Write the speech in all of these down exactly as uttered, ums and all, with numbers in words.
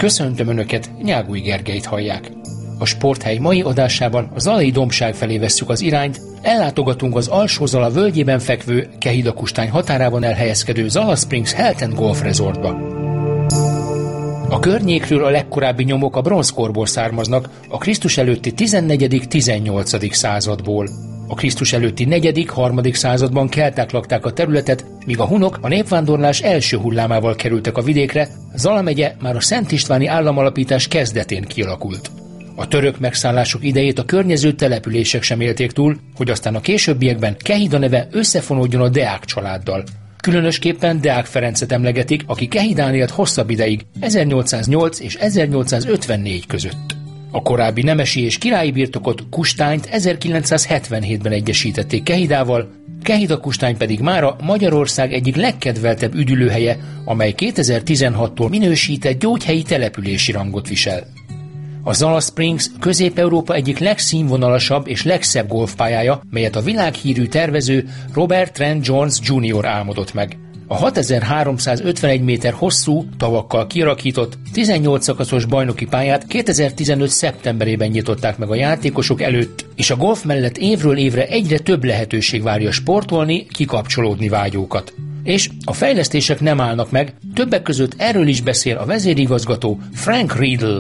Köszöntöm Önöket, Nyágúj Gergelyt hallják. A Sporthely mai adásában a Zalai dombság felé vesszük az irányt, ellátogatunk az Alsó-Zala völgyében fekvő, Kehida-Kustány határában elhelyezkedő Zala Springs Health and Golf Resortba. A környékről a legkorábbi nyomok a bronzkorból származnak, a Krisztus előtti tizennegyedik-tizennyolcadik századból. A Krisztus előtti negyedik-harmadik században kelták lakták a területet, míg a hunok a népvándorlás első hullámával kerültek a vidékre, Zala megye már a Szent Istváni államalapítás kezdetén kialakult. A török megszállások idejét a környező települések sem élték túl, hogy aztán a későbbiekben Kehida neve összefonódjon a Deák családdal. Különösképpen Deák Ferencet emlegetik, aki Kehidán élt hosszabb ideig, ezernyolcszáznyolc és ezernyolcszázötvennégy között. A korábbi nemesi és királyi birtokot, Kustányt ezerkilencszázhetvenhétben egyesítették Kehidával, Kehida-Kustány pedig mára Magyarország egyik legkedveltebb üdülőhelye, amely kétezer-tizenhattól minősített gyógyhelyi települési rangot visel. A Zala Springs Közép-Európa egyik legszínvonalasabb és legszebb golfpályája, melyet a világhírű tervező Robert Trent Jones junior álmodott meg. A hatezer-háromszázötvenegy méter hosszú, tavakkal kialakított, tizennyolc szakaszos bajnoki pályát kétezer-tizenöt szeptemberében nyitották meg a játékosok előtt, és a golf mellett évről évre egyre több lehetőség várja sportolni, kikapcsolódni vágyókat. És a fejlesztések nem állnak meg, többek között erről is beszél a vezérigazgató Frank Riedel.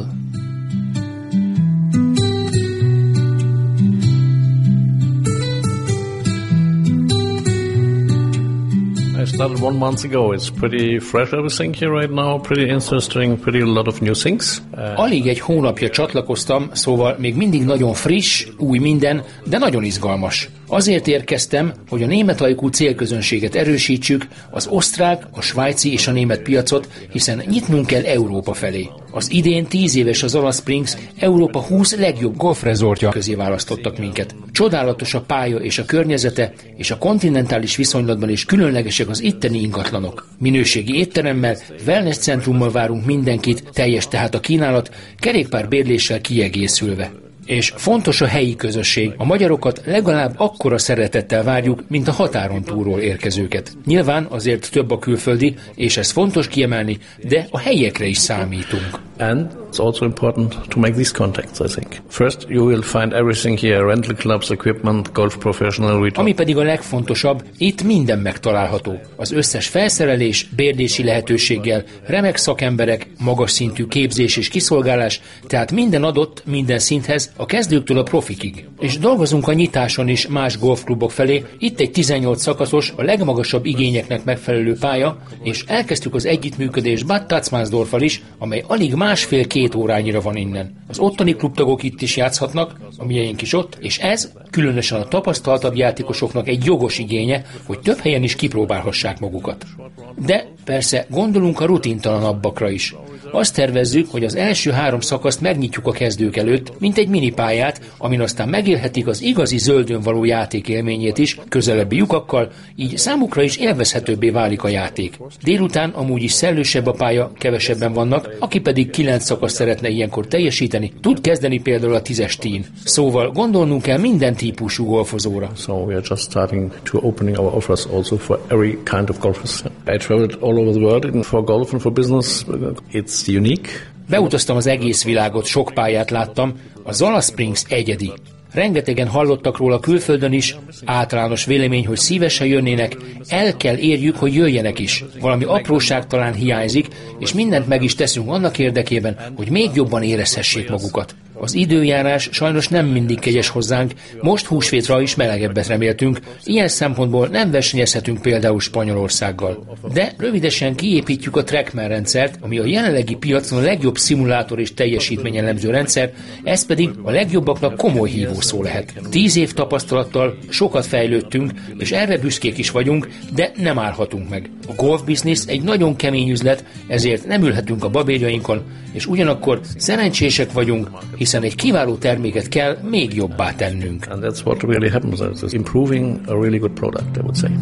I started one month ago. It's pretty fresh everything here right now, pretty interesting, pretty a lot of new things. Uh... Alig egy hónapja csatlakoztam, szóval még mindig nagyon friss, új minden, de nagyon izgalmas. Azért érkeztem, hogy a németajkú célközönséget erősítsük, az osztrák, a svájci és a német piacot, hiszen nyitnunk kell Európa felé. Az idén tíz éves a Zala Springs Európa húsz legjobb golfrezortja közé választottak minket. Csodálatos a pálya és a környezete, és a kontinentális viszonylatban is különlegesek az itteni ingatlanok. Minőségi étteremmel, wellness centrummal várunk mindenkit, teljes tehát a kínálat, kerékpárbérléssel kiegészülve. És fontos a helyi közösség. A magyarokat legalább akkora szeretettel várjuk, mint a határon túlról érkezőket. Nyilván azért több a külföldi, és ez fontos kiemelni, de a helyiekre is számítunk. And it's also important to make these contacts, I think. First, you will find everything here, rental clubs, equipment, golf professional retail. Ami pedig a legfontosabb, itt minden megtalálható. Az összes felszerelés, bérlési lehetőséggel, remek szakemberek, magas szintű képzés és kiszolgálás, tehát minden adott, minden szinthez, a kezdőktől a profikig. És dolgozunk a nyitáson is más golfklubok felé, itt egy tizennyolc szakaszos, a legmagasabb igényeknek megfelelő pálya, és elkezdtük az együttműködést Bad Tatzmannsdorffal is, amely alig másfél-két órányira van innen. Az ottani klubtagok itt is játszhatnak, a miénk is ott, és ez különösen a tapasztaltabb játékosoknak egy jogos igénye, hogy több helyen is kipróbálhassák magukat. De persze gondolunk a rutintalanabbakra is. Azt tervezzük, hogy az első három szakaszt megnyitjuk a kezdők előtt, mint egy minipályát, amin aztán megélhetik az igazi zöldön való játék élményét is, közelebbi lyukakkal, így számukra is élvezhetőbbé válik a játék. Délután amúgy is szellősebb a pálya, kevesebben vannak, aki pedig kilenc szakaszt szeretne ilyenkor teljesíteni, tud kezdeni például a tízes tín. Szóval gondolnunk kell minden típusú golfozóra. So we are just starting to opening our offers also for every kind of golfers. I traveled all over the world for golf and for business. It's unique. Beutaztam az egész világot, sok pályát láttam, a Zala Springs egyedi. Rengetegen hallottak róla külföldön is, általános vélemény, hogy szívesen jönnének, el kell érjük, hogy jöjjenek is. Valami apróság talán hiányzik, és mindent meg is teszünk annak érdekében, hogy még jobban érezhessék magukat. Az időjárás sajnos nem mindig kegyes hozzánk, most húsvétra is melegebbet reméltünk, ilyen szempontból nem versenyezhetünk például Spanyolországgal. De rövidesen kiépítjük a TrackMan rendszert, ami a jelenlegi piacon a legjobb szimulátor és teljesítményelemző rendszer, ez pedig a legjobbaknak komoly hívószó lehet. Tíz év tapasztalattal sokat fejlődtünk, és erre büszkék is vagyunk, de nem állhatunk meg. A golf business egy nagyon kemény üzlet, ezért nem ülhetünk a babérjainkon, és ugyanakkor szerencsések vagyunk, hiszen egy kiváló terméket kell még jobbá tennünk. And that's what really happens. It's improving a really good product, I would say.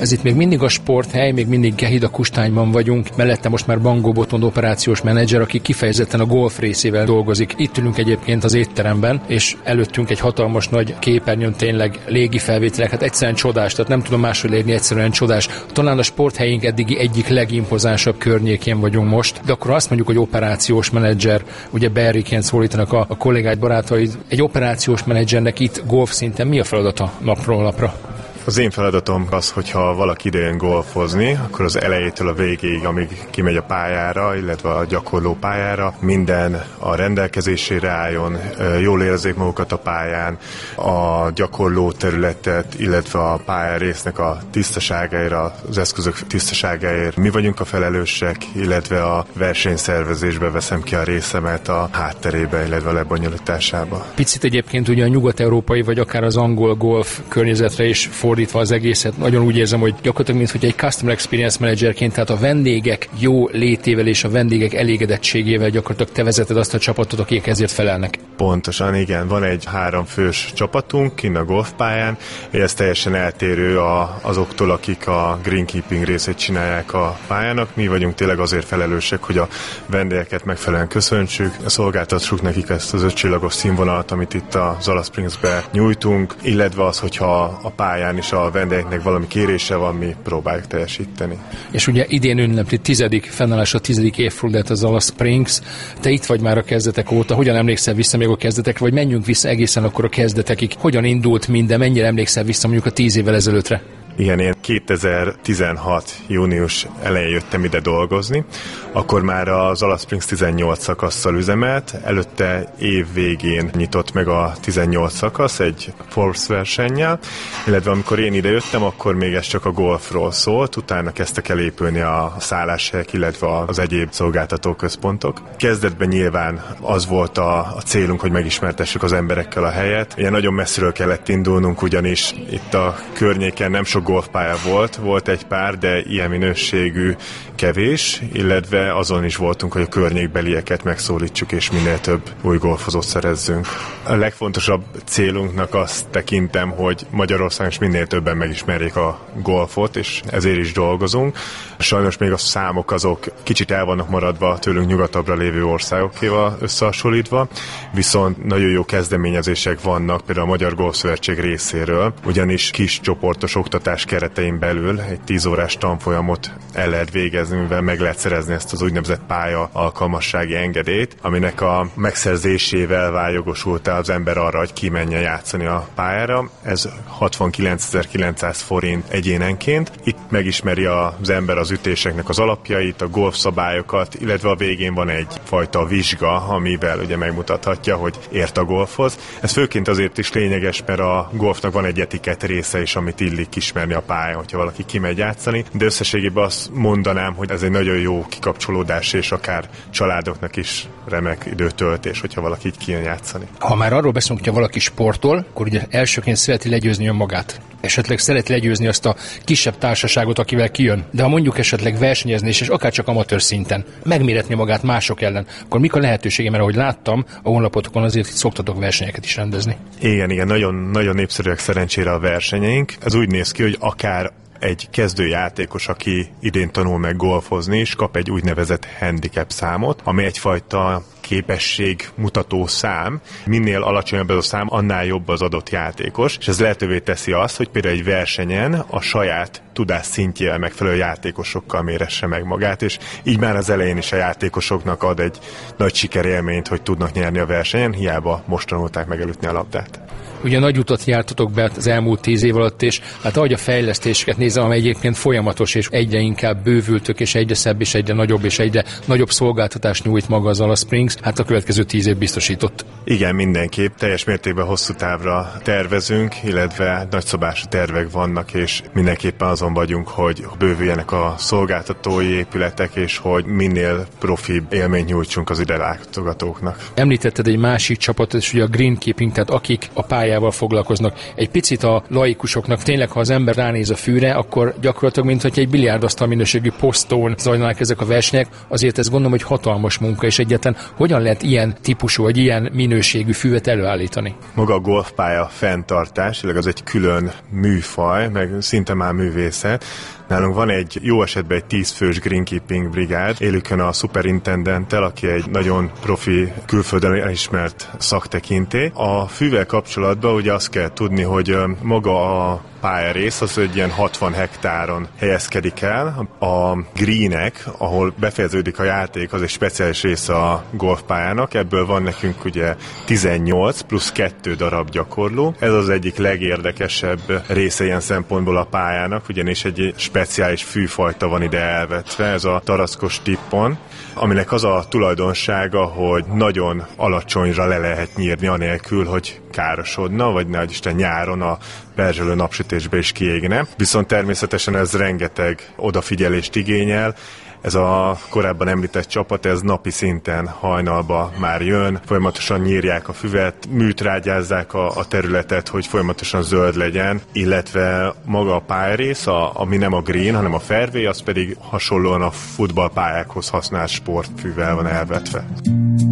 Ez itt még mindig a sporthely, még mindig Kehida Kustányban vagyunk, mellette most már Bangó Botond operációs menedzser, aki kifejezetten a golf részével dolgozik. Itt ülünk egyébként az étteremben, és előttünk egy hatalmas nagy képernyőn tényleg légi felvételek, hát egyszerűen csodás, tehát nem tudom máshogy leírni, egyszerűen csodás. Talán a sporthelyünk eddigi egyik legimpozánsabb környékén vagyunk most, de akkor azt mondjuk, hogy operációs menedzser, ugye Barryként szólítanak a, a kollégáid, barátaid. Egy operációs menedzsernek itt golf szinten mi a feladata napról napra? Az én feladatom az, hogyha valaki idejön golfozni, akkor az elejétől a végéig, amíg kimegy a pályára, illetve a gyakorló pályára, minden a rendelkezésére álljon, jól érezzék magukat a pályán, a gyakorló területet, illetve a pályárésznek a tisztaságáért, az eszközök tisztaságáért. Mi vagyunk a felelősek, illetve a versenyszervezésbe veszem ki a részemet a hátterébe, illetve a lebonyolításába. Picit egyébként ugye a nyugat-európai, vagy akár az angol golf környezetre is fordítva az egészet, nagyon úgy érzem, hogy gyakorlatilag, mint hogy egy Customer Experience Managerként, tehát a vendégek jó létével és a vendégek elégedettségével gyakorlatilag te vezeted azt a csapatot, akik ezért felelnek. Pontosan, igen. Van egy háromfős csapatunk kint a golfpályán, és ez teljesen eltérő a, azoktól, akik a greenkeeping részét csinálják a pályának. Mi vagyunk tényleg azért felelősek, hogy a vendégeket megfelelően köszöntsük, szolgáltassuk nekik ezt az ötcsillagos színvonalat, amit itt a Zala Springsbe nyújtunk, illetve az, hogyha a pályán is a vendégeknek valami kérése van, mi próbáljuk teljesíteni. És ugye idén ünnepli tizedik fennállás, a tizedik évfordulóját a Zala Springs. Te itt vagy már a kezdetek óta, hogyan emlékszel vissza még a kezdetekre, vagy menjünk vissza egészen akkor a kezdetekig? Hogyan indult minden, mennyire emlékszel vissza mondjuk a tíz évvel ezelőttre? Igen, én kétezer-tizenhat június elején jöttem ide dolgozni, akkor már a Zala Springs tizennyolc szakasszal üzemelt, előtte év végén nyitott meg a tizennyolc szakasz egy Forbes versennyel, illetve amikor én ide jöttem, akkor még ez csak a golfról szólt, utána kezdtek el épülni a szálláshelyek, illetve az egyéb szolgáltató központok. Kezdetben nyilván az volt a, a célunk, hogy megismertessük az emberekkel a helyet. Ilyen nagyon messziről kellett indulnunk, ugyanis itt a környéken nem sok golfpálya volt, volt egy pár, de ilyen minőségű kevés, illetve azon is voltunk, hogy a környékbelieket megszólítsuk, és minél több új golfozót szerezzünk. A legfontosabb célunknak azt tekintem, hogy Magyarországon is minél többen megismerjék a golfot, és ezért is dolgozunk. Sajnos még a számok azok kicsit el vannak maradva tőlünk nyugatabbra lévő országokéval összehasonlítva, viszont nagyon jó kezdeményezések vannak, például a Magyar Golfszövetség részéről, ugyanis kis csoportos oktatás keretein belül egy tíz órás tanfolyamot el lehet végezni, mivel meg lehet szerezni ezt az úgynevezett pálya alkalmassági engedélyt, aminek a megszerzésével váljogosult az ember arra, hogy kimenjen játszani a pályára. Ez hatvankilencezer-kilencszáz forint egyénenként. Itt megismeri az ember az ütéseknek az alapjait, a golfszabályokat, illetve a végén van egyfajta vizsga, amivel ugye megmutathatja, hogy ért a golfhoz. Ez főként azért is lényeges, mert a golfnak van egy etikett része is, amit illik ismerni a pályán, hogyha valaki kimegy játszani, de összességében azt mondanám, hogy ez egy nagyon jó kikapcsolódás, és akár családoknak is remek időtöltés, hogyha valaki így kijön játszani. Ha már arról beszélünk, hogyha valaki sportol, akkor ugye elsőként szereti legyőzni önmagát. Esetleg szereti legyőzni azt a kisebb társaságot, akivel kijön. De ha mondjuk esetleg versenyezni, és akár csak amatőr szinten, megméretni magát mások ellen, akkor mik a lehetősége, mert ahogy láttam, a honlapotokon azért szoktatok versenyeket is rendezni. Igen, igen, nagyon, nagyon népszerűek szerencsére a versenyeink. Ez úgy néz ki, hogy akár egy kezdőjátékos, aki idén tanul meg golfozni, és kap egy úgynevezett handicap számot, ami egyfajta képesség mutató szám. Minél alacsonyabb ez a szám, annál jobb az adott játékos, és ez lehetővé teszi azt, hogy például egy versenyen a saját tudás szintjével megfelelő játékosokkal méresse meg magát, és így már az elején is a játékosoknak ad egy nagy sikerélményt, hogy tudnak nyerni a versenyen, hiába most tanulták megelőtni a labdát. Ugye nagy utat jártatok be az elmúlt tíz év alatt, és hát ahogy a fejlesztéseket nézem, amely egyébként folyamatos, és egyre inkább bővültök, és egyre szebb, és egyre nagyobb, és egyre nagyobb szolgáltatást nyújt maga az Zala Springs, hát a következő tíz év biztosított. Igen, mindenképp. Teljes mértékben hosszú távra tervezünk, illetve nagyszabású tervek vannak, és mindenképpen azon vagyunk, hogy bővüljenek a szolgáltatói épületek, és hogy minél profibb élményt nyújtsunk az ide látogatóknak. Említetted egy másik csapatot, és ugye a greenkeeping, tehát akik a pályával foglalkoznak. Egy picit a laikusoknak tényleg, ha az ember ránéz a fűre, akkor gyakorlatilag, mint hogy egy biliárdasztal minőségű posztón zajlanak ezek a versenyek, azért ezt gondolom, hogy hatalmas munka, és egyáltalán Hogyan lehet ilyen típusú, vagy ilyen minőségű füvet előállítani? Maga a golfpálya fenntartás, az egy külön műfaj, meg szinte már művészet. Nálunk van egy, jó esetben egy tízfős greenkeeping brigád, élükön a superintendenttel, aki egy nagyon profi, külföldön elismert szaktekintély. A fűvel kapcsolatban ugye azt kell tudni, hogy maga a pályarész az egy ilyen hatvan hektáron helyezkedik el. A greenek, ahol befejeződik a játék, az egy speciális része a golfpályának. Ebből van nekünk ugye tizennyolc plusz kettő darab gyakorló. Ez az egyik legérdekesebb része ilyen szempontból a pályának, ugyanis egy speciális fűfajta van ide elvetve, ez a tarackos tippon, aminek az a tulajdonsága, hogy nagyon alacsonyra le lehet nyírni anélkül, hogy károsodna, vagy nehogy Isten nyáron a perzselő napsütésbe is kiégne. Viszont természetesen ez rengeteg odafigyelést igényel. Ez a korábban említett csapat, ez napi szinten hajnalba már jön, folyamatosan nyírják a füvet, műtrágyázzák a, a területet, hogy folyamatosan zöld legyen, illetve maga a pályarész, a, ami nem a green, hanem a fairway, az pedig hasonlóan a futballpályákhoz használt sportfűvel van elvetve.